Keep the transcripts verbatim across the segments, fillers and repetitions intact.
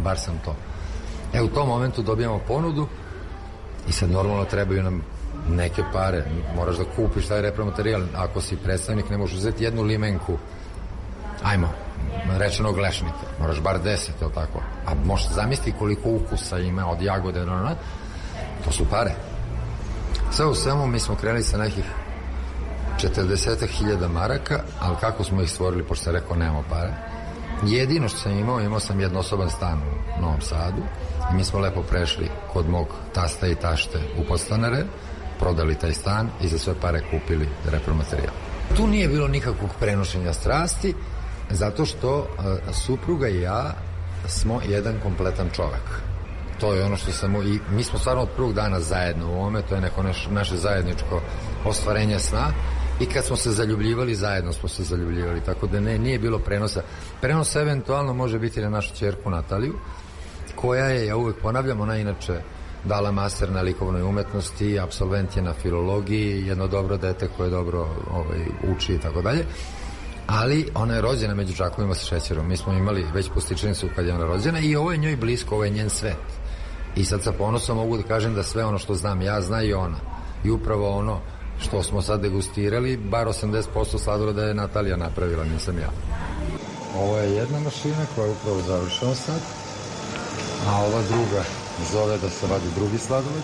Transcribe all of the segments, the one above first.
bar sam to. E, u tom momentu dobijamo ponudu i sad normalno trebaju nam neke pare, moraš da kupiš taj repromaterijal, ako si predstavnik ne možeš uzeti jednu limenku, ajmo, rečenog lešnika, moraš bar deset, je li tako? A možeš zamisliti koliko ukusa ima od jagode, to su pare. Sve u svemu mi smo krenuli sa nekih četrdeset hiljada maraka, ali kako smo ih stvorili, pošto sam rekao nemamo pare. Jedino što sam imao, imao sam jednosoban stan u Novom Sadu i mi smo lepo prešli kod mog tasta i tašte u podstanare, prodali taj stan i za sve pare kupili repromaterijal. Tu nije bilo nikakvog prenošenja strasti, zato što uh, supruga i ja smo jedan kompletan čovek. To je ono što sam, i mi smo stvarno od prvog dana zajedno u ovome, to je neko naš, naše zajedničko ostvarenje sna, i kad smo se zaljubljivali, zajedno smo se zaljubljivali, tako da ne, nije bilo prenosa. Prenos eventualno može biti na našu ćerku Nataliju, koja je, ja uvek ponavljam, ona inače dala master na likovnoj umetnosti, apsolvent je na filologiji, jedno dobro dete koje dobro ovaj, uči i tako dalje, ali ona je rođena među džakovima sa šećerom. Mi smo imali već postičenicu kad je ona rođena i ovo je njoj blisko, ovo je njen svet. I sad sa ponosom mogu da kažem da sve ono što znam ja, zna i ona. I upravo ono što smo sad degustirali, bar osamdeset posto sladoleda je Natalija napravila, nisam ja. Ovo je jedna mašina koja je upravo završena sad, a ova druga zove da se vadi drugi sladoled.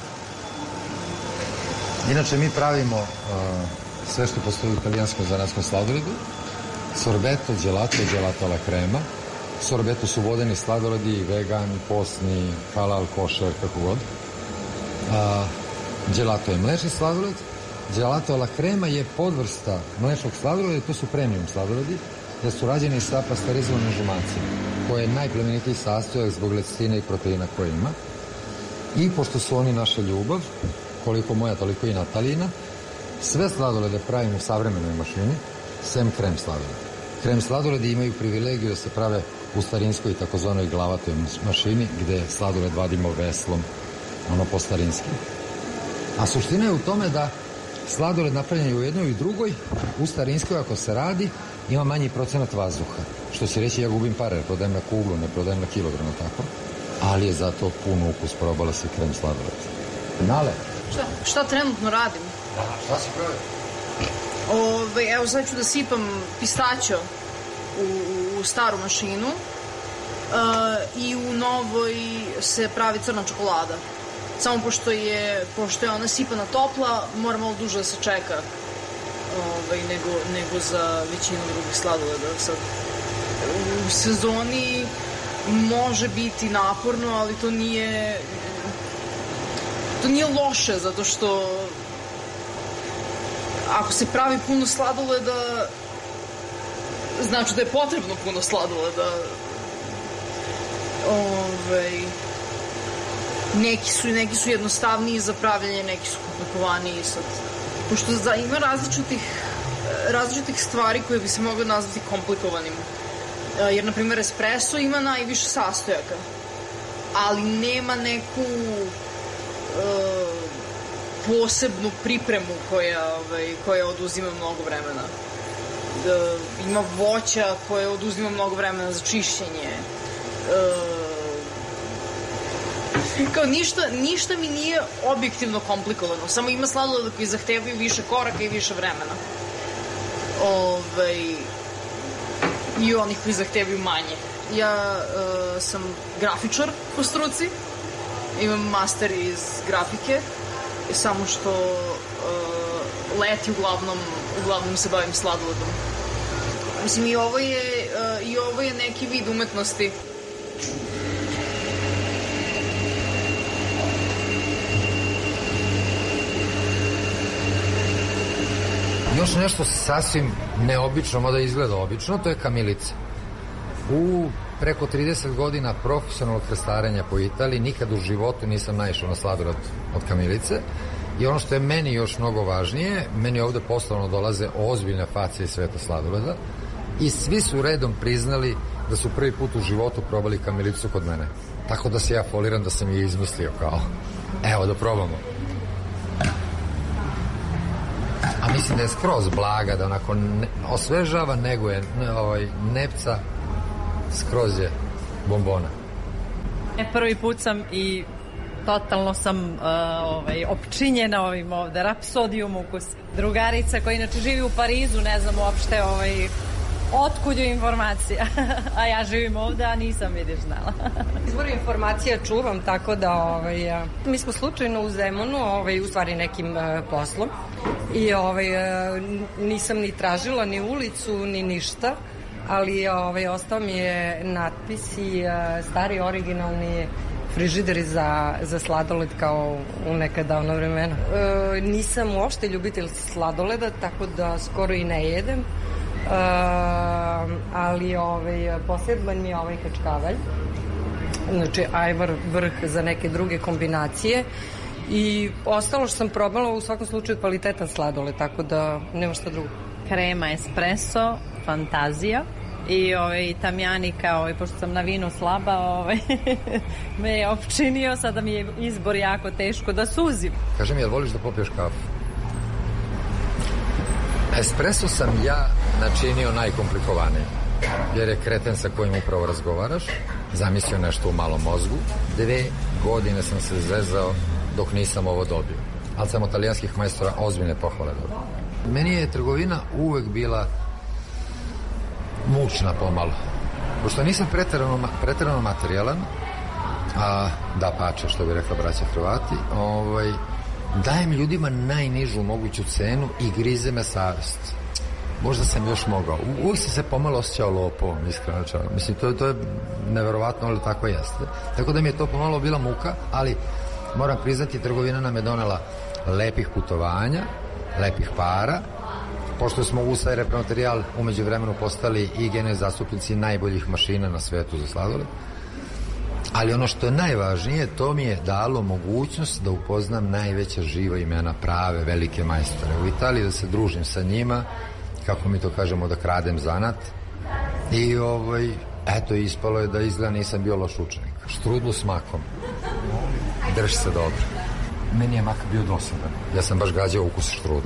Inače, mi pravimo uh, sve što postoji u italijanskom zanatskom sladoledu. Sorbeto, gelato, gelato alla crema. Sorbeto su vodeni sladoledi, vegan, postni, halal, košer, kako god. Uh, gelato je mlečni sladoled. Gelato alla crema je podvrsta mlečnog sladoleda, to su premium sladoledi, da su rađeni sa pasterizovanim žumancima, koje je najplemenitiji sastojak zbog lecitine i proteina koje ima. I pošto su oni naša ljubav, koliko moja, toliko i Natalina, sve sladolede pravimo u savremenoj mašini, sem krem sladoleda. Krem sladoledi imaju privilegiju da se prave u starinskoj takozvanoj glavatoj mašini, gde sladoled vadimo veslom, ono po starinski. A suština je u tome da sladoled napravljen u jednoj i drugoj, u starinskoj ako se radi, ima manji procenat vazduha. Što će reći, ja gubim pare, ne prodajem na kuglu, ne prodajem na kilogram, tako? Ali je zato pun ukus, probala si krem sladoled. Nale? Šta? Šta trenutno radim? Da, šta si pravi? Ove, evo sad ću da sipam pistaćo u, u staru mašinu uh, i u novoj se pravi crna čokolada. Samo pošto je, pošto je ona sipana topla, mora malo duže da se čeka ove, nego, nego za većinu drugih sladoleda. Sad, u sezoni može biti naporno, ali to nije to nije loše, zato što ako se pravi puno sladoleda, znači da je potrebno puno sladoleda. Ove, neki su, neki su jednostavniji za pravljanje, neki su komplikovaniji sad. Pošto za, ima različitih, različitih stvari koje bi se mogle nazvati komplikovanim. Jer, na primjer, espresso ima najviše sastojaka, ali nema neku uh, posebnu pripremu koja, ovaj, koja oduzima mnogo vremena. Uh, ima voća koje oduzima mnogo vremena za čišćenje. Uh, kao ništa, ništa mi nije objektivno komplikovano, samo ima sladoleda koji zahtevaju više koraka i više vremena. Ovaj... i onih koji zahtevaju manje. Ja uh, sam grafičar po struci, imam master iz grafike, samo što uh, leti uglavnom, uglavnom se bavim sladoledom. Mislim, i ovo je, uh, i ovo je neki vid umetnosti. Još nešto sasvim neobično, mada izgleda obično, to je kamilica. U preko trideset godina profesionalnog krstarenja po Italiji nikad u životu nisam naišao na sladoled od kamilice. I ono što je meni još mnogo važnije, meni ovde poslovno dolaze ozbiljne face iz sveta sladoleda i svi su redom priznali da su prvi put u životu probali kamilicu kod mene. Tako da se ja foliram da sam je izmislio kao, evo da probamo. A mislim da je skroz blaga, da onako ne, osvežava, nego je ne, ovaj, nepca, skroz je bombona. Prvi put sam i totalno sam uh, ovaj, opčinjena ovim ovde, rapsodijum ukus. Drugarica koja inače živi u Parizu, ne znam uopšte ovaj, otkud je informacija, a ja živim ovde, a nisam, vidiš, znala. Izvor informacija čuvam, tako da ovaj, mi smo slučajno u Zemunu, ovaj, u stvari nekim uh, poslom, i ovaj, uh, nisam ni tražila ni ulicu, ni ništa, ali ovaj, ostao mi je natpis i uh, stari originalni frižideri za, za sladoled kao u neka davna vremena. E, nisam uopšte ljubitelj sladoleda, tako da skoro i ne jedem, e, ali ovaj, posebno mi je ovaj kačkavalj, znači ajvar vrh za neke druge kombinacije, i ostalo što sam probala u svakom slučaju kvalitetan sladoled, tako da nema šta drugo. Krema espresso, fantazija. I ovaj, tamjanika, ovaj, pošto sam na vinu slaba, ovaj, me je opčinio, sada mi je izbor jako teško da suzim. Kaži mi, jel voliš da popiješ kafu? Espresso sam ja načinio najkomplikovaniji, jer je kreten sa kojim upravo razgovaraš zamislio nešto u malom mozgu. Dve godine sam se zezao dok nisam ovo dobio, ali sam od italijanskih majstora ozbiljne pohvale dobio. Meni je trgovina uvek bila mučna pomalo. Pošto nisam preterano, preterano materijalan, a da pače, što bi rekla braća Hrvati, ovaj, dajem ljudima najnižu moguću cenu i grize me savest. Možda sam još mogao. Uvijek sam se pomalo osjećao lopovom, iskreno. Mislim, to, to je neverovatno, ali tako jeste. Tako da mi je to pomalo bila muka, ali moram priznati, trgovina nam je donela lepih putovanja, lepih para. Pošto smo u taj repromaterijal umeđu vremenu postali i gene zastupnici najboljih mašina na svetu za sladoled. Ali ono što je najvažnije, to mi je dalo mogućnost da upoznam najveća živa imena, prave, velike majstore u Italiji, da se družim sa njima, kako mi to kažemo, da kradem zanat. I ovaj, eto, ispalo je da izgleda nisam bio loš učenik. Štrudlu s makom. Drži se dobro. Meni je mak bio dosadan. Ja sam baš gađao ukus štrudla.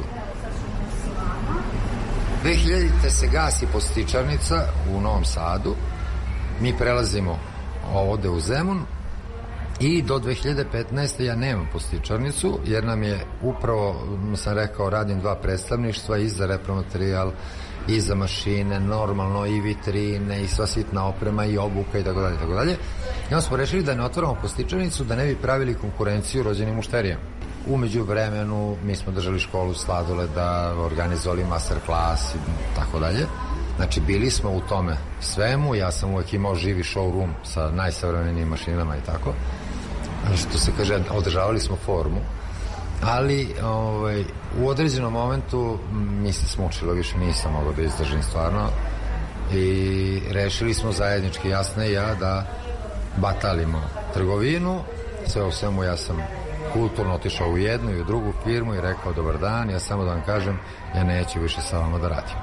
dve hiljadite se gasi postičarnica u Novom Sadu. Mi prelazimo ovde u Zemun i do dve hiljade petnaeste. ja nemam postičarnicu, jer nam je upravo, sam rekao, radim dva predstavništva i za repromaterijal i za mašine, normalno i vitrine i sva sitna oprema i obuka i tako dalje, tako dalje. I onda smo rešili da ne otvaramo postičarnicu, da ne bi pravili konkurenciju rođenim mušterijama. Umeđu vremenu mi smo držali školu sladoleda, organizovali master klas i tako dalje. Znači, bili smo u tome svemu, ja sam uvek imao živi showroom sa najsavremenijim mašinama i tako. Što se kaže, održavali smo formu, ali ovaj, u određenom momentu mi se smučilo, više nisam mogao da izdržim stvarno, i rešili smo zajednički, Jasna i ja, da batalimo trgovinu. Sve u svemu ja sam kulturno otišao u jednu i u drugu firmu i rekao: dobar dan, ja samo da vam kažem, ja neću više sa vama da radim.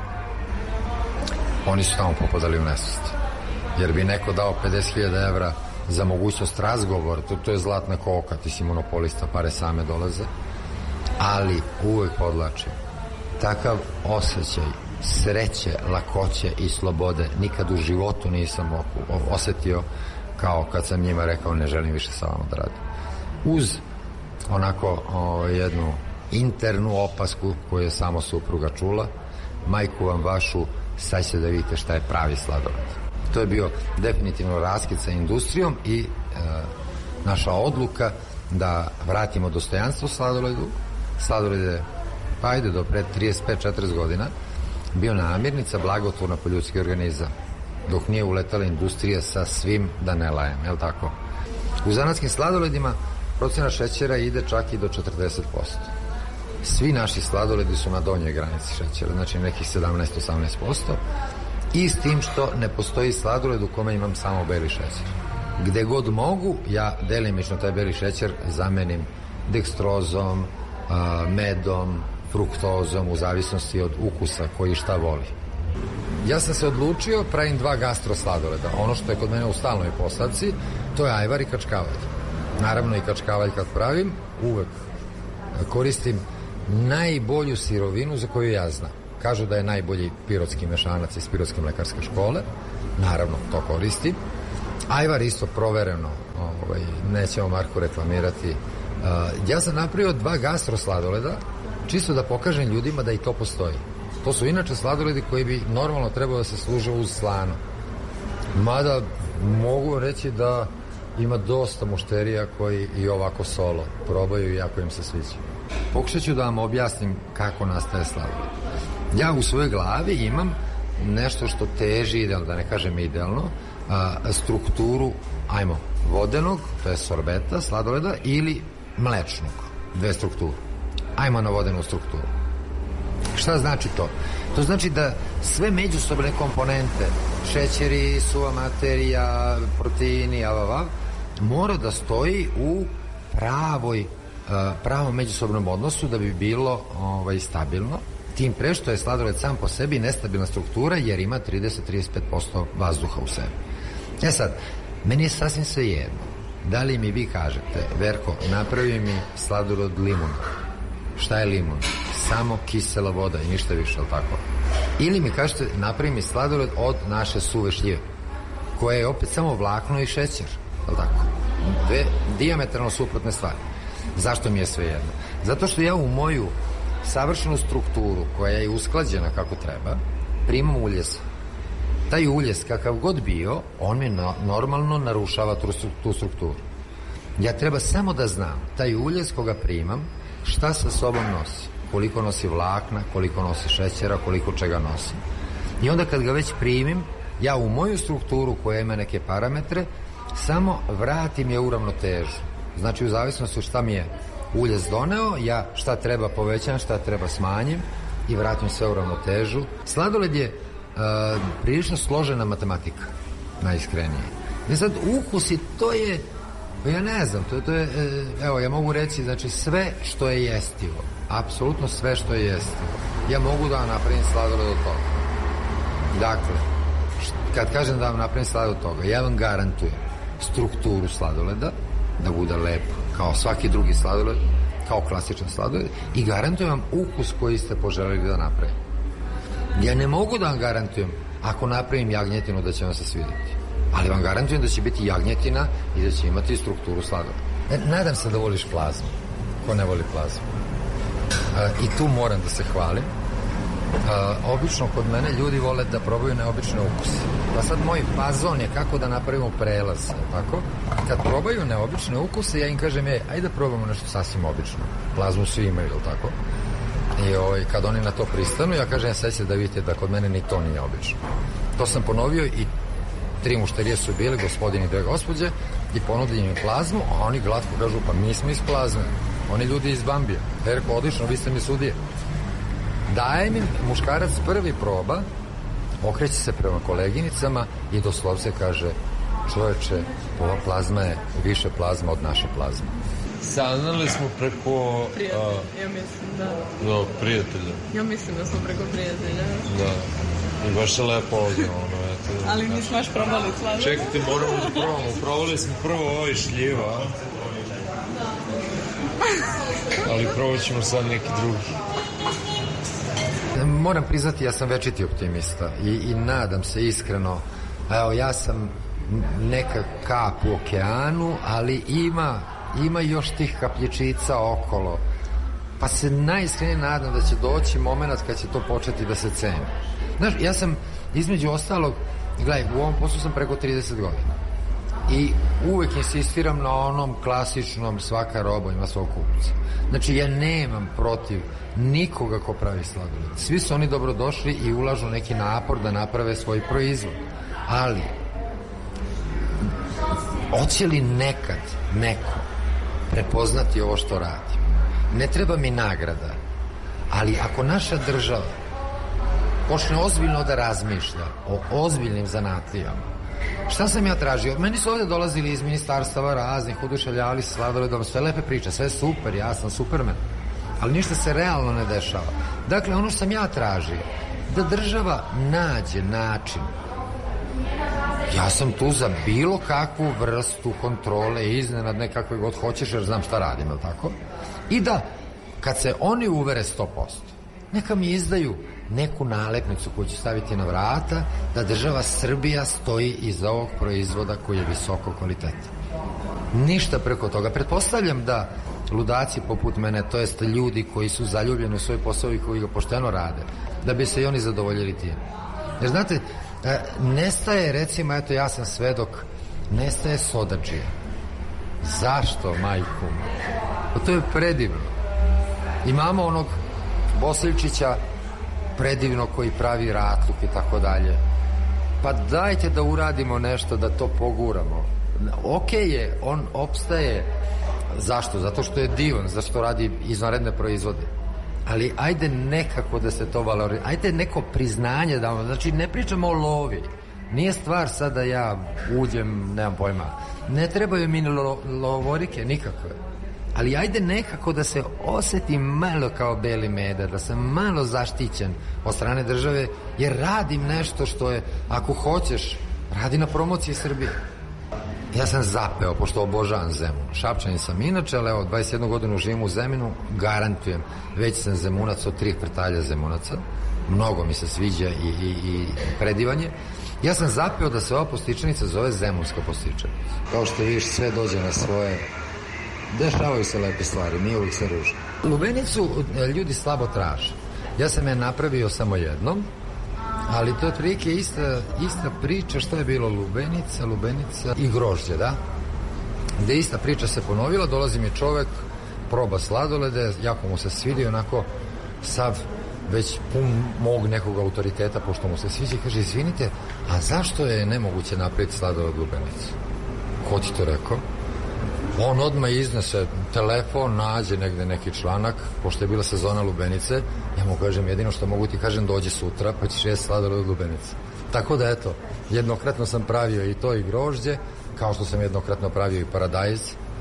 Oni su tamo popadali u nesvest, jer bi neko dao pedeset hiljada evra za mogućnost razgovora, to, to je zlatna koka, ti si monopolista, pare same dolaze, ali uvek podlačim, takav osjećaj sreće, lakoće i slobode nikad u životu nisam osetio kao kad sam njima rekao: ne želim više sa vama da radim. Uz onako o, jednu internu opasku koju je samo supruga čula: majku vam vašu, sad će da vidite šta je pravi sladoled. To je bio definitivno raskid sa industrijom i e, naša odluka da vratimo dostojanstvo sladoledu. Sladoled je, pa ajde, do pred trideset pet četrdeset godina bio namirnica, blagotvorna po ljudski organizam, dok nije uletala industrija sa svim, da ne lajem, je li tako? U zanatskim sladoledima procena šećera ide čak i do četrdeset posto. Svi naši sladoledi su na donjoj granici šećera, znači nekih sedamnaest do osamnaest posto, i s tim što ne postoji sladoled u kome imam samo beli šećer. Gde god mogu, ja delimično taj beli šećer zamenim dekstrozom, medom, fruktozom, u zavisnosti od ukusa koji šta voli. Ja sam se odlučio, pravim dva gastro sladoleda. Ono što je kod mene u stalnoj postavci, to je ajvar i kačkavalj. Naravno, i kačkavalj kad pravim, uvek koristim najbolju sirovinu za koju ja znam. Kažu da je najbolji pirotski mešanac iz pirotske mlekarske škole. Naravno, to koristim. Ajvar isto provereno ovaj, nećemo Marku reklamirati. Uh, ja sam napravio dva gastro sladoleda, čisto da pokažem ljudima da i to postoji. To su inače sladoledi koji bi normalno trebalo da se služe uz slano. Mada mogu reći da ima dosta mušterija koji i ovako solo probaju i jako im se sviđa. Pokušat ću da vam objasnim kako nastaje sladoled. Ja u svojoj glavi imam nešto što teži idealno, da ne kažem idealno, a, strukturu, ajmo, vodenog, to je sorbeta, sladoleda, ili mlečnog, dve strukture. Ajmo na vodenu strukturu. Šta znači to? To znači da sve međusobne komponente, šećeri, suva materija, proteini, avav, mora da stoji u pravoj, pravom međusobnom odnosu da bi bilo ovaj, stabilno. Tim pre što je sladoled sam po sebi nestabilna struktura jer ima trideset do trideset pet posto vazduha u sebi. E sad, meni je sasvim sve jedno. Da li mi vi kažete, Verko, napravi mi sladoled od limuna. Šta je limun? Samo kisela voda i ništa više, ali tako? Ili mi kažete, napravi mi sladoled od naše suve šljive, koje je opet samo vlakno i šećer, ali tako? Dve dijametralno suprotne stvari. Zašto mi je sve jedno? Zato što ja u moju savršenu strukturu, koja je usklađena kako treba, primam uljes. Taj uljes, kakav god bio, on mi no, normalno narušava tu, tu strukturu. Ja treba samo da znam taj uljes koga primam, šta sa sobom nosi, koliko nosi vlakna, koliko nosi šećera, koliko čega nosi. I onda kad ga već primim, ja u moju strukturu koja ima neke parametre, samo vratim je u ravnotežu. Znači u zavisnosti šta mi je uljes doneo, ja šta treba povećam, šta treba smanjim i vratim sve u ravnotežu. Sladoled je uh, prilično složena matematika, najiskrenije. I sad ukusi, to je, ja ne znam, to, to je, evo, ja mogu reći, znači sve što je jestivo, apsolutno sve što je jestivo, ja mogu da vam napravim sladoled od toga. Dakle, kad kažem da vam napravim sladoled od toga, ja vam garantujem strukturu sladoleda, da bude lepo, kao svaki drugi sladoled, kao klasičan sladoled, i garantujem vam ukus koji ste poželeli da napravim. Ja ne mogu da vam garantujem, ako napravim jagnjetinu, da će vam se svidjeti. Ali vam garantujem da će biti jagnjetina i da će imati strukturu sladoleda. E, nadam se da voliš plazmu. Ko ne voli plazmu? E, I tu moram da se hvalim. E, obično kod mene ljudi vole da probaju neobične ukuse. Pa sad moj fazon je kako da napravimo prelaz, tako? Kad probaju neobične ukuse, ja im kažem, ej, ajde da probamo nešto sasvim obično. Plazmu svi imaju, ili tako? I ovaj, kad oni na to pristanu, ja kažem, ja sad će da vidite da kod mene ni to nije obično. To sam ponovio i tri mušterije su bili, gospodin i dve gospođe, i ponudili mi plazmu, a oni glatko kažu, pa mi smo iz plazme. Oni ljudi iz Bambija. Erko, odlično, vi ste mi sudije. Daje mi muškarac prvi proba, okreće se prema koleginicama i doslovce kaže, čoveče, ova plazma je više plazma od naše plazme. Saznali smo preko... Prijatelja, a, ja mislim, da. Do, prijatelja. Ja mislim da smo preko prijatelja. Da. I baš je lepo ovdje, ono, eto. Ali nismo još probali sladoled. Čekajte, moramo da probamo. Probali smo prvo ovaj šljiva. Ali probat ćemo sad neki drugi. Moram priznati, ja sam večiti optimista i, i nadam se iskreno, evo, ja sam neka kap u okeanu, ali ima, ima još tih kapljičica okolo, pa se najiskrenije nadam da će doći moment kad će to početi da se ceni. Znaš, ja sam između ostalog, gledaj, u ovom poslu sam preko trideset godina i uvek insistiram na onom klasičnom, svaka roba ima svog kupca. Znači, ja nemam protiv nikoga ko pravi sladoled. Svi su oni dobrodošli i ulažu neki napor da naprave svoj proizvod. Ali, hoće li nekad neko prepoznati ovo što radim? Ne treba mi nagrada, ali ako naša država počne ozbiljno da razmišlja o ozbiljnim zanatlijama, šta sam ja tražio? Meni su ovdje dolazili iz ministarstava raznih, oduševljavali se sladoledom, sve lepe priče, sve super, ja sam superman, ali ništa se realno ne dešava. Dakle, ono što sam ja tražio, da država nađe način. Ja sam tu za bilo kakvu vrstu kontrole, iznenad nekakve god hoćeš, jer znam šta radim, je li tako? I da, kad se oni uvere sto posto, neka mi izdaju neku nalepnicu koju ću staviti na vrata, da država Srbija stoji iza ovog proizvoda koji je visoko kvaliteta. Ništa preko toga. Pretpostavljam da ludaci poput mene, to jest ljudi koji su zaljubljeni u svoj posao i koji ga pošteno rade, da bi se i oni zadovoljili tim. Jer znate, nestaje, recimo, eto ja sam svedok, nestaje sodadžija. Zašto, majku? Pa to je predivno. Imamo onog Bosiljčića predivno koji pravi ratluk i tako dalje. Pa dajte da uradimo nešto, da to poguramo. Ok je, on opstaje. Zašto? Zato što je divan, zato što radi izvanredne proizvode. Ali ajde nekako da se to valorizuje. Ajde neko priznanje da vam... Znači, ne pričamo o lovi. Nije stvar sad da ja uđem, nemam pojma. Ne trebaju mi lo, lovorike nikakve. Ali ajde nekako da se osetim malo kao beli meder, da sam malo zaštićen od strane države, jer radim nešto što je, ako hoćeš, radi na promociji Srbije. Ja sam zapeo, pošto obožavam Zemun. Šapčanin sam inače, ali evo, dvadeset jednu godinu živim u Zemunu, garantujem, već sam Zemunac od tri kvartalja Zemunaca. Mnogo mi se sviđa i, i, i predivanje. Ja sam zapeo da se ova postičanica zove Zemunska postičanica. Kao što vidiš, sve dođe na svoje... Dešavaju se lepe stvari, nije uvijek se ružno. Lubenicu ljudi slabo traže. Ja sam je napravio samo jednom, ali to je otprilike ista, ista priča što je bilo Lubenica, Lubenica i grožđe, da? Gde ista priča se ponovila, dolazi mi čovek, proba sladolede, jako mu se svidi, onako sav već pun mog nekog autoriteta, pošto mu se sviđa, kaže, izvinite, a zašto je nemoguće napraviti sladoled Lubenicu? Ko ti to rekao? On odmah iznese telefon, nađe negde neki članak, pošto je bila sezona lubenice, ja mu kažem, jedino što mogu ti kažem, dođi sutra, pa ćeš jesti sladoled od lubenice. Tako da, eto, jednokratno sam pravio i to i grožđe, kao što sam jednokratno pravio i paradajz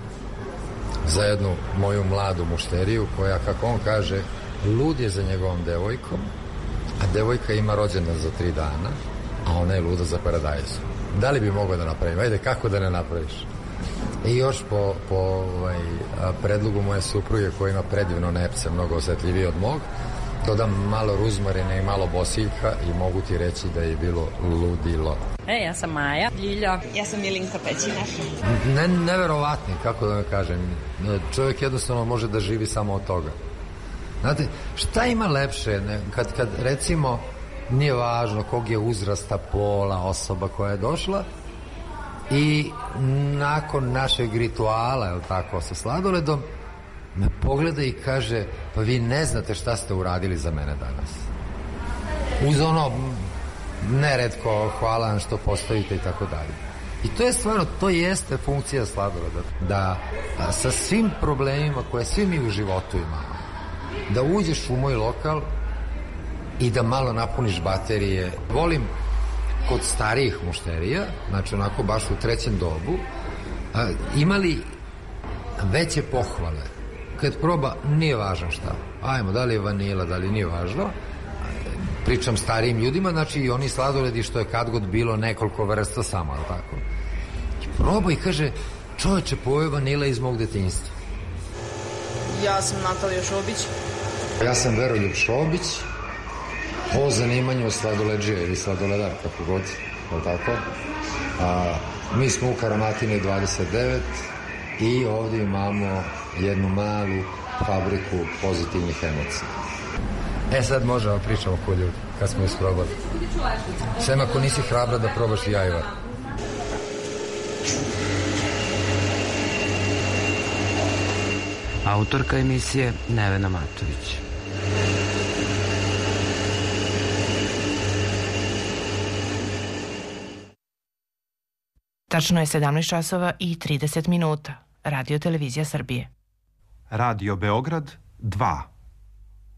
za jednu moju mladu mušteriju, koja, kako on kaže, lud je za njegovom devojkom, a devojka ima rođendan za tri dana, a ona je luda za paradajzu. Da li bi mogao da napravim? Ajde, kako da ne napraviš? I još po, po ovaj, predlogu moje supruge, koja ima predivno nepce, mnogo osetljivije od mog, dodam malo ruzmarine i malo bosiljka i mogu ti reći da je bilo ludilo. E, ja sam Maja. Ljilja. Ja sam Milinka Pećina. Ne, neverovatni, kako da me kažem. Čovjek jednostavno može da živi samo od toga. Znate, šta ima lepše ne, kad, kad recimo nije važno kog je uzrasta, pola, osoba koja je došla, i nakon našeg rituala, je li tako, sa sladoledom, me pogleda i kaže, pa vi ne znate šta ste uradili za mene danas. Uz ono, neretko, hvala vam što postojite i tako dalje. I to je stvarno, to jeste funkcija sladoleda. Da, da sa svim problemima koje svi mi u životu imamo, da uđeš u moj lokal i da malo napuniš baterije. Volim kod starijih mušterija, znači onako baš u trećem dobu, a, imali veće pohvale. Kad proba, nije važno šta. Ajmo, da li je vanila, da li nije važno. Pričam starijim ljudima, znači i oni sladoledi što je kad god bilo nekoliko vrsta samo, ali tako. I proba i kaže, čoveče, ovo je vanila iz mog detinjstva. Ja sam Natalija Šobić. Ja sam Veroljub Šobić, po zanimanju sladoledžije ili sladoledar, kako god, je tako? A, mi smo u Karamatini dvadeset devet i ovdje imamo jednu malu fabriku pozitivnih emocija. E sad možemo pričamo ko ljudi, kad smo isprobali. Sem ako nisi hrabra da probaš i ajvar. Autorka emisije Nevena Matović. Tačno je sedamnaest časova i trideset minuta. Radio Televizija Srbije. Radio Beograd dva.